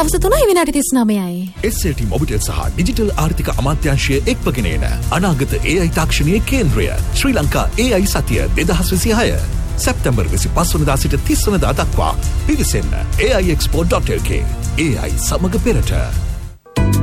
හවස 3:39යි. SLT මොබිටෙල් සහ digital ආර්ථික අමාත්‍යාංශය එක්වගෙන එන අනාගත AI තාක්ෂණයේ කේන්ද්‍රය ශ්‍රී ලංකා AI සතිය 2026 සැප්තැම්බර් 25 වනදා සිට 30 වනදා දක්වා පිවිසෙන්න AIExpo.lk. AI සමග පෙරට.